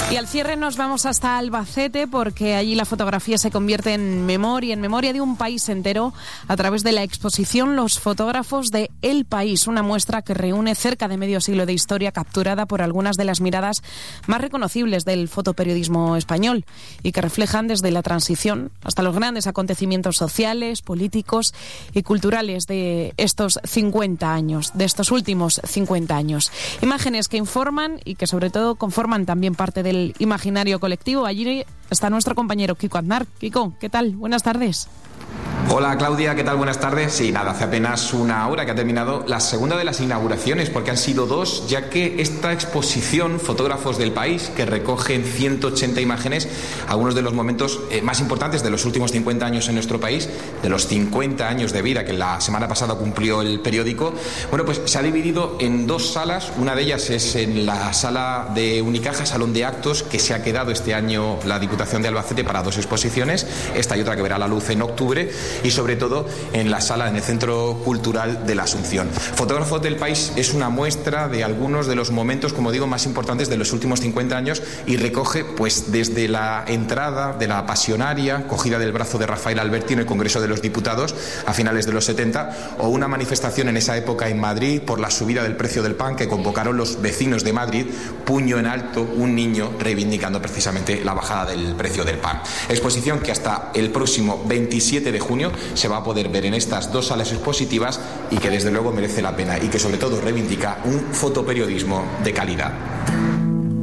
Y al cierre nos vamos hasta Albacete, porque allí la fotografía se convierte en memoria de un país entero, a través de la exposición Los fotógrafos de El País, una muestra que reúne cerca de medio siglo de historia capturada por algunas de las miradas más reconocibles del fotoperiodismo español y que reflejan desde la transición hasta los grandes acontecimientos sociales, políticos y culturales de estos 50 años, de estos últimos 50 años. Imágenes que informan y que sobre todo conforman también parte del imaginario colectivo. Allí está nuestro compañero Kiko Aznar. Kiko, ¿qué tal? Buenas tardes. Hola Claudia, ¿qué tal? Buenas tardes. Sí, nada, hace apenas una hora que ha terminado la segunda de las inauguraciones, porque han sido dos, ya que esta exposición Fotógrafos del País, que recoge en 180 imágenes algunos de los momentos más importantes de los últimos 50 años en nuestro país, de los 50 años de vida que la semana pasada cumplió el periódico, bueno, pues se ha dividido en dos salas. Una de ellas es en la sala de Unicaja, Salón de Actos, que se ha quedado este año la Diputación de Albacete para dos exposiciones, esta y otra que verá la luz en octubre, y sobre todo en la sala, en el Centro Cultural de la Asunción. Fotógrafos del País es una muestra de algunos de los momentos, como digo, más importantes de los últimos 50 años y recoge pues desde la entrada de la Pasionaria, cogida del brazo de Rafael Alberti en el Congreso de los Diputados a finales de los 70, o una manifestación en esa época en Madrid por la subida del precio del pan que convocaron los vecinos de Madrid, puño en alto, un niño reivindicando precisamente la bajada del precio del pan. Exposición que hasta el próximo 27 de junio se va a poder ver en estas dos salas expositivas y que desde luego merece la pena y que sobre todo reivindica un fotoperiodismo de calidad.